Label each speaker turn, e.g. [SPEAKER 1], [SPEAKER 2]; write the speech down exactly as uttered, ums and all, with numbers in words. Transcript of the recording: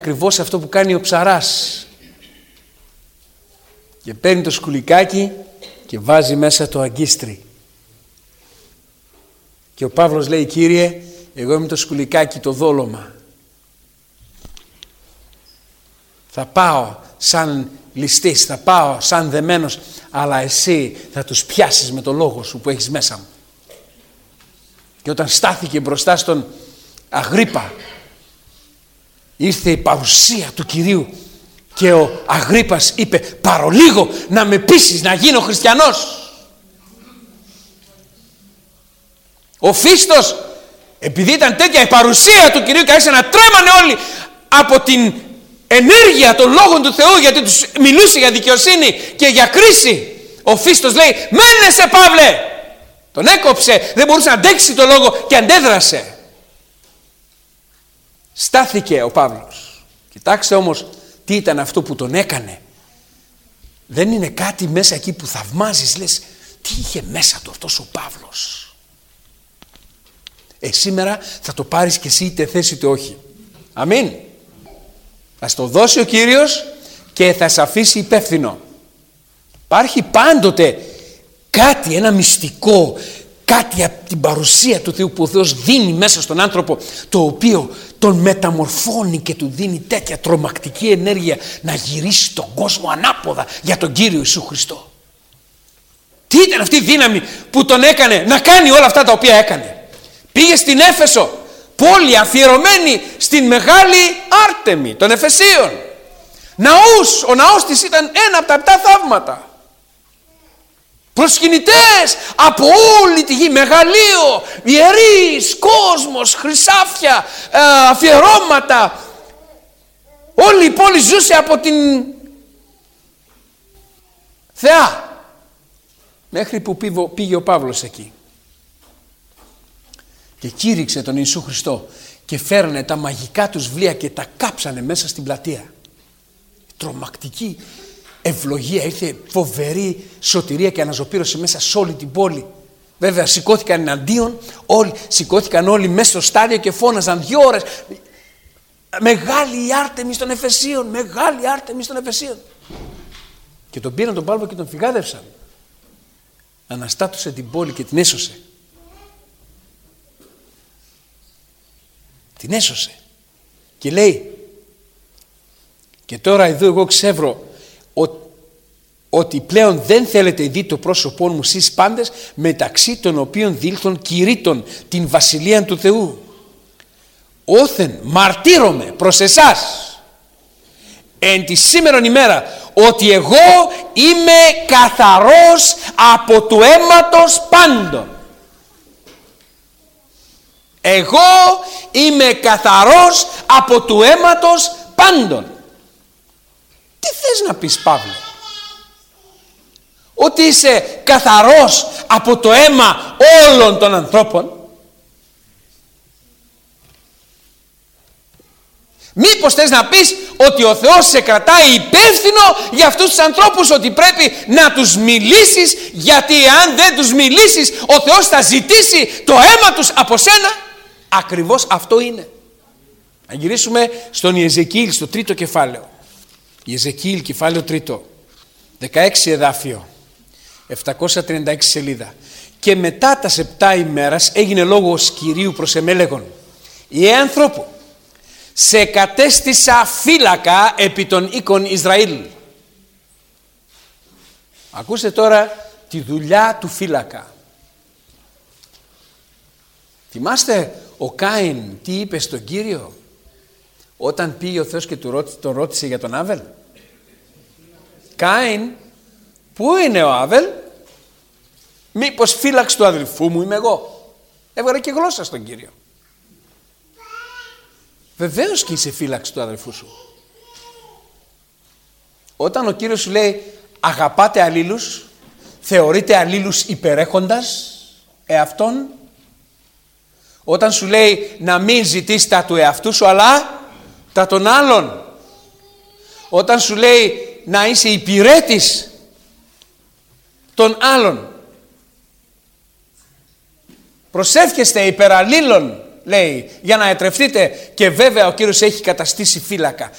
[SPEAKER 1] Ακριβώς αυτό που κάνει ο ψαράς. Και παίρνει το σκουλικάκι και βάζει μέσα το αγκίστρι. Και ο Παύλος λέει, Κύριε, εγώ είμαι το σκουλικάκι, το δόλωμα. Θα πάω σαν ληστής, θα πάω σαν δεμένος, αλλά εσύ θα τους πιάσεις με το λόγο σου που έχεις μέσα μου. Και όταν στάθηκε μπροστά στον Αγρίππα, ήρθε η παρουσία του Κυρίου και ο Αγρίππας είπε, παρολίγο να με πείσεις να γίνω χριστιανός. Ο Φίστος, επειδή ήταν τέτοια η παρουσία του Κυρίου και άρχισε να τρέμανε όλοι από την ενέργεια των λόγων του Θεού, γιατί τους μιλούσε για δικαιοσύνη και για κρίση, ο Φίστος λέει, μένεσαι Παύλε. Τον έκοψε, δεν μπορούσε να αντέξει το λόγο και αντέδρασε. Στάθηκε ο Παύλος. Κοιτάξτε όμως τι ήταν αυτό που τον έκανε. Δεν είναι κάτι μέσα εκεί που θαυμάζεις, λες τι είχε μέσα του αυτός ο Παύλος. Ε, σήμερα θα το πάρεις και εσύ είτε θες είτε όχι. Αμήν. Θα στο δώσει ο Κύριος και θα σε αφήσει υπεύθυνο. Υπάρχει πάντοτε κάτι, ένα μυστικό, κάτι από την παρουσία του Θεού που ο Θεός δίνει μέσα στον άνθρωπο, το οποίο τον μεταμορφώνει και του δίνει τέτοια τρομακτική ενέργεια να γυρίσει τον κόσμο ανάποδα για τον Κύριο Ιησού Χριστό. Τι ήταν αυτή η δύναμη που τον έκανε να κάνει όλα αυτά τα οποία έκανε. Πήγε στην Έφεσο, πόλη αφιερωμένη στην μεγάλη Άρτεμη των Εφεσίων. Ναούς, ο ναός της ήταν ένα από τα επτά θαύματα. Προσκυνητές από όλη τη γη, μεγαλείο, ιερείς, κόσμος, χρυσάφια, αφιερώματα. Όλη η πόλη ζούσε από την Θεά. Μέχρι που πήγε ο Παύλος εκεί και κήρυξε τον Ιησού Χριστό και φέρανε τα μαγικά τους βιβλία και τα κάψανε μέσα στην πλατεία. Τρομακτική ευλογία, ήρθε φοβερή σωτηρία και αναζωπήρωση μέσα σε όλη την πόλη. Βέβαια σηκώθηκαν εναντίον, όλοι, σηκώθηκαν όλοι μέσα στο στάδιο και φώναζαν δύο ώρες, μεγάλη η Άρτεμις των Εφεσίων, μεγάλη η Άρτεμις των Εφεσίων. Και τον πήραν τον Παύλο και τον φυγάδευσαν. Αναστάτωσε την πόλη και την έσωσε. Την έσωσε. Και λέει, και τώρα εδώ εγώ ξεύρω ότι πλέον δεν θέλετε δει το πρόσωπό μου σεις πάντες, μεταξύ των οποίων δήλθον κηρύττων την βασιλεία του Θεού. Όθεν μαρτύρομαι προς εσάς εν τη σήμερον ημέρα ότι εγώ είμαι καθαρός από του αίματος πάντων. Εγώ είμαι καθαρός από του αίματος πάντων. Τι θες να πεις, Παύλε? Ότι είσαι καθαρός από το αίμα όλων των ανθρώπων? Μήπως θες να πεις ότι ο Θεός σε κρατάει υπεύθυνο για αυτούς τους ανθρώπους, ότι πρέπει να τους μιλήσεις, γιατί αν δεν τους μιλήσεις ο Θεός θα ζητήσει το αίμα τους από σένα? Ακριβώς αυτό είναι. Να γυρίσουμε στον Ιεζεκίηλ, στο τρίτο κεφάλαιο. Ιεζεκίηλ, κεφάλαιο τρίτο, δεκαέξι εδάφιο, επτακόσια τριάντα έξι σελίδα. Και μετά τα επτά ημέρας έγινε λόγος Κυρίου προς εμέ λέγον, «Ιε ανθρώπου, σε κατέστησα φύλακα επί των οίκων Ισραήλ». Ακούστε τώρα τη δουλειά του φύλακα. Θυμάστε ο Κάιν τι είπε στον Κύριο όταν πήγε ο Θεός και τον ρώτησε για τον Άβελ? Κάιν, πού είναι ο Άβελ? Μήπως φύλαξ του αδελφού μου είμαι εγώ? Έβγαλε και γλώσσα στον Κύριο. Βεβαίως και είσαι φύλαξ του αδελφού σου. Όταν ο Κύριος σου λέει αγαπάτε αλλήλους, θεωρείτε αλλήλους υπερέχοντας εαυτόν. Όταν σου λέει να μην ζητείς τα του εαυτού σου αλλά τα των άλλων. Όταν σου λέει να είσαι υπηρέτης των άλλων. Προσεύχεστε υπεραλλήλων λέει, για να ετρεφτείτε, και βέβαια ο Κύριος έχει καταστήσει φύλακα.